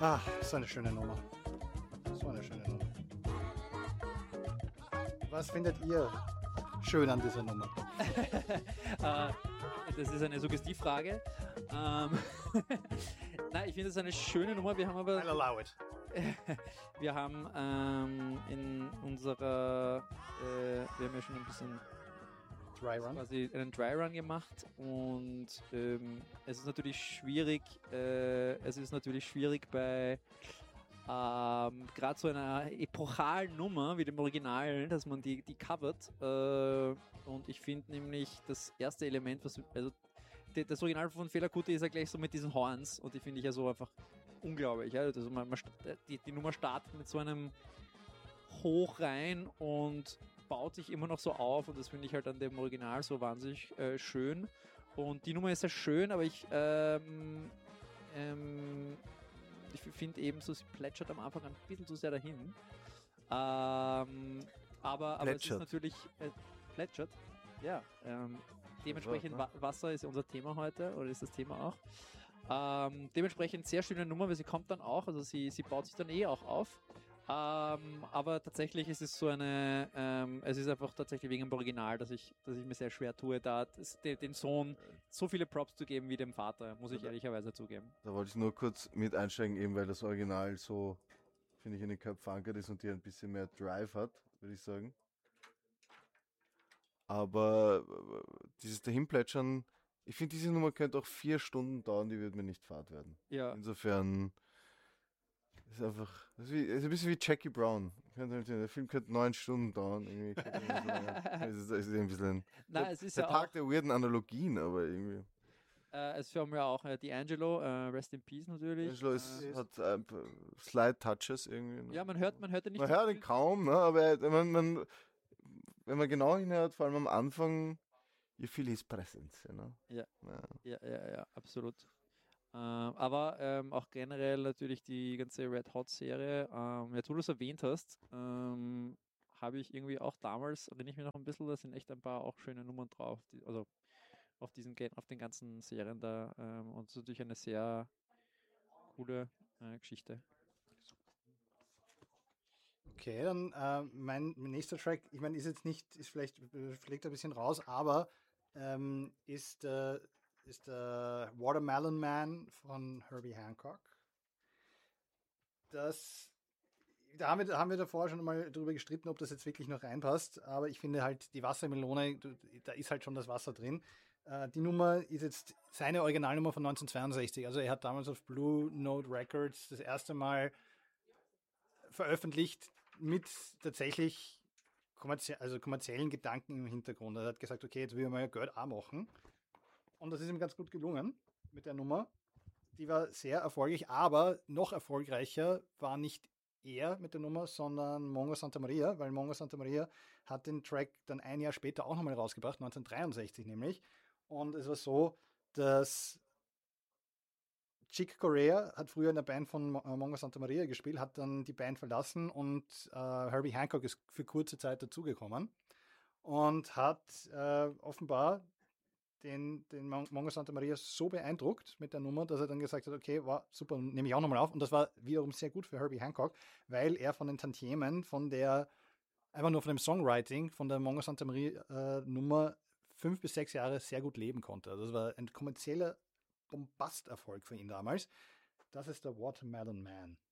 Ach, so eine schöne Nummer. So eine schöne Nummer. Was findet ihr schön an dieser Nummer? Das ist eine Suggestivfrage. Nein, ich finde es eine schöne Nummer. Wir haben aber I'll allow it. wir haben in unserer wir haben ja schon ein bisschen Dry Run. quasi einen Dry Run gemacht und es ist natürlich schwierig bei gerade so einer epochalen Nummer wie dem Original, dass man die covert und ich finde nämlich das erste Element, das Original von Fela Kuti ist ja gleich so mit diesen Horns und die finde ich ja so einfach unglaublich. Ja? Also die Nummer startet mit so einem Hoch rein und baut sich immer noch so auf und das finde ich halt an dem Original so wahnsinnig schön. Und die Nummer ist sehr schön, aber ich finde eben so, sie plätschert am Anfang ein bisschen zu sehr dahin. Aber es ist natürlich plätschert. Ja, dementsprechend Wasser ist unser Thema heute, oder ist das Thema auch. Dementsprechend sehr schöne Nummer, weil sie kommt dann auch, also sie baut sich dann auch auf. Aber tatsächlich ist es so es ist einfach tatsächlich wegen dem Original, dass ich mir sehr schwer tue, da den Sohn so viele Props zu geben wie dem Vater, muss ich ehrlicherweise zugeben. Da wollte ich nur kurz mit einsteigen, eben weil das Original so, finde ich, in den Köpfen verankert ist und die ein bisschen mehr Drive hat, würde ich sagen. Aber dieses Dahinplätschern, ich finde, diese Nummer könnte auch 4 Stunden dauern, die wird mir nicht fad werden. Ja. Insofern ist einfach, das ist ein bisschen wie Jackie Brown. Der Film könnte 9 Stunden dauern. Irgendwie. Es ist ein bisschen der Tag der weirden Analogien, aber irgendwie. Es haben wir auch D'Angelo, Rest in Peace natürlich. D'Angelo hat Slight Touches irgendwie. Ja, man hört ihn nicht. Man hört ihn kaum, ne? Aber wenn man genau hinhört, vor allem am Anfang, you feel his presence, you know? Ja, absolut. Aber auch generell natürlich die ganze Red Hot Serie, ja, du das erwähnt hast, habe ich irgendwie auch damals, erinnere ich mich noch ein bisschen, da sind echt ein paar auch schöne Nummern drauf, also auf den ganzen Serien da und das ist natürlich eine sehr coole Geschichte. Okay, dann mein nächster Track, ich meine, ist vielleicht fliegt ein bisschen raus, aber ist Watermelon Man von Herbie Hancock. Da haben wir davor schon mal drüber gestritten, ob das jetzt wirklich noch reinpasst, aber ich finde halt, die Wassermelone, da ist halt schon das Wasser drin. Die Nummer ist jetzt seine Originalnummer von 1962, also er hat damals auf Blue Note Records das erste veröffentlicht mit tatsächlich kommerziellen Gedanken im Hintergrund. Er hat gesagt, okay, jetzt will ich mal Geld auch machen. Und das ist ihm ganz gut gelungen mit der Nummer. Die war sehr erfolgreich, aber noch erfolgreicher war nicht er mit der Nummer, sondern Mongo Santa Maria, weil Mongo Santa Maria hat den Track dann ein Jahr später auch nochmal rausgebracht, 1963 nämlich. Und es war so, dass Chick Corea hat früher in der Band von Mongo Santa Maria gespielt, hat dann die Band verlassen und Herbie Hancock ist für kurze Zeit dazugekommen und hat offenbar den Mongo Santa Maria so beeindruckt mit der Nummer, dass er dann gesagt hat, okay, war super, nehme ich auch nochmal auf. Und das war wiederum sehr gut für Herbie Hancock, weil er von den Tantiemen, einfach nur von dem Songwriting, von der Mongo Santa Maria Nummer 5 bis 6 Jahre sehr gut leben konnte. Also das war ein kommerzieller Bombasterfolg für ihn damals. Das ist der Watermelon Man.